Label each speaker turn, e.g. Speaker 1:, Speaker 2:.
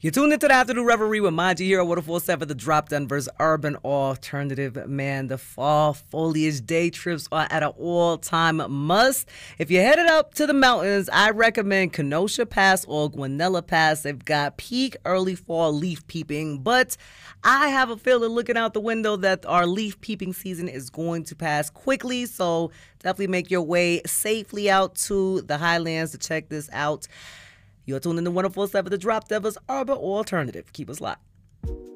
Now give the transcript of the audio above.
Speaker 1: You tuned into the Afternoon Reverie with Maji here at 104.7 The Drop, Denver's urban alternative. Man, the fall foliage day trips are at an all-time must. If you're headed up to the mountains, I recommend Kenosha Pass or Guanella Pass. They've got peak early fall leaf peeping, but I have a feeling looking out the window that our leaf peeping season is going to pass quickly, so definitely make your way safely out to the highlands to check this out. You're tuned in to 104.7 The Drop, Denver's urban alternative. Keep us locked.